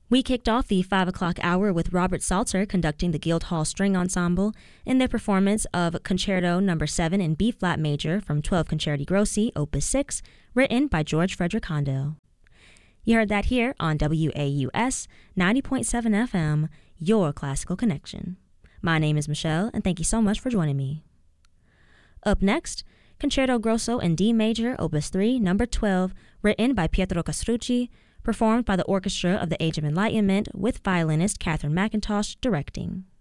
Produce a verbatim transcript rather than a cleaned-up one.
We kicked off the five o'clock hour with Robert Salter conducting the Guildhall String Ensemble in their performance of Concerto Number seven in B-flat major from twelve Concerti Grossi, Opus six, written by George Frederick Handel. You heard that here on W A U S ninety point seven F M, your classical connection. My name is Michelle, and thank you so much for joining me. Up next, Concerto Grosso in D major, Opus three, Number twelve, written by Pietro Castrucci, performed by the Orchestra of the Age of Enlightenment with violinist Catherine McIntosh directing.